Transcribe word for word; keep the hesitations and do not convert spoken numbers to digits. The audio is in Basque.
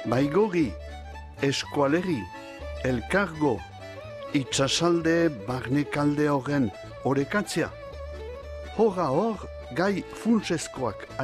Baigorri, eskualerri, elkargo, itsasalde barnekalde horren orekatzea. Horra hor, gai funtsezkoak